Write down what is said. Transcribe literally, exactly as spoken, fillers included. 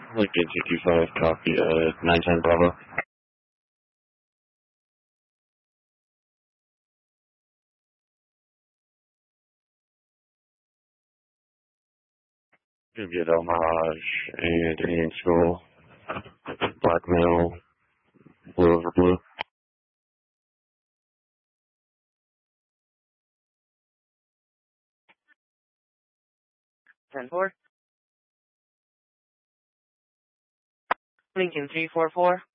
Lincoln two two five, copy, uh, nine ten Bravo. Gonna be at El Mirage and Indian School. Black male, blue over blue. ten four. Lincoln three four four.